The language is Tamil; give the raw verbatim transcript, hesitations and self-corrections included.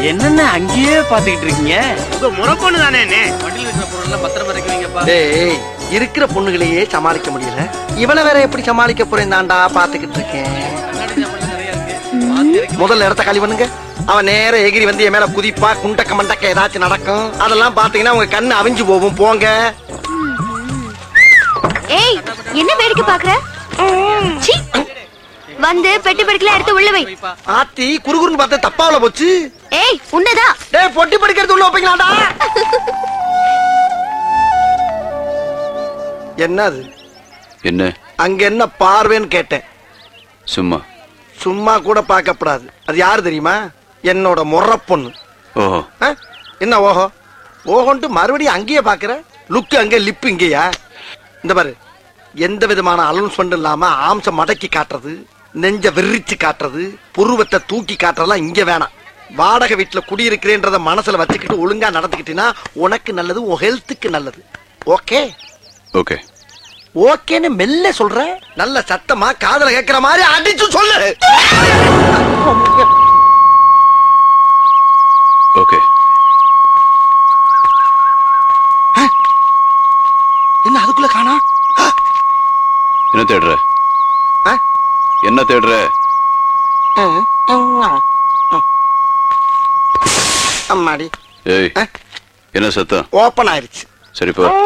என்னென்ன அங்கேயே பாத்துக்கிட்டு இருக்கீங்க? உங்க முறை பொண்ணு தானே என்ன? வண்டியில் இருக்கிற பொருள் எல்லாம் பத்திரமா வைக்கிறீங்கப்பா. டேய், இருக்கிற பொண்ணுகளையே சமாளிக்க முடியல, இவள வேற எப்படி சமாளிக்க போறேன் தாண்டா பாத்துக்கிட்டு இருக்கேன். முதல்ல இடத்த காலி பண்ணுங்க. அவன் நேர எகிரி வந்து என் மேல குதிப்பா, குண்டக்க மண்டக்க ஏதாச்சும் நடக்கும். அதெல்லாம் பாத்தீங்கன்னா உங்க கண்ணு அவிஞ்சு போகும். போங்க. ஏய், என்ன வேடிக்கை பாக்குற? சீ, வந்து பெட்டி படுக்கல எடுத்து உள்ள வை. ஆத்தி குறுகுறுன்னு பார்த்து தப்பாவல போச்சு. ஏய், உன்னதா? டேய், பொட்டி படுக்கிறது உள்ள வைப்பீங்களாடா? என்னது? என்ன அங்க என்ன பார்வேன்னு கேட்டேன். சும்மா சும்மா கூட பார்க்கப்படாது. அது யாரு தெரியுமா? என்னோட முறை பொண்ணு. ஓஹோ. என்ன ஓஹோ ஓஹோன்ட்டு மறுபடியும் அங்கேயே பாக்குற? லுக்கு அங்க, லிப்பு இங்கேயா? இந்த பாரு, எந்த விதமான அலௌன்ஸ்மெண்ட் இல்லாம ஆம்ச மடக்கி காட்டுறது, நெஞ்ச விரிச்சு காட்டுறது, புருவத்தை தூக்கி காட்டுறதெல்லாம் இங்க வேணாம். வாடகை வீட்டுல குடியிருக்கிறேன்றத மனசுல வச்சுக்கிட்டு ஒழுங்கா நடந்துக்கிட்டீங்கன்னா உனக்கு நல்லது, உன் ஹெல்த்துக்கு நல்லது. ஓகே ஓகே ஓகேன்னு மெல்ல சொல்ற. நல்ல சத்தமா காதல கேட்கிற மாதிரி அடிச்சு சொல்லு. ஓகே. என்ன அதுக்குள்ள காணா? என்ன தேடுற? என்ன தேடுற? அம்மாடி. ஏய், என்ன சத்தம்? ஓபன் ஆயிருச்சு. சரிப்பா.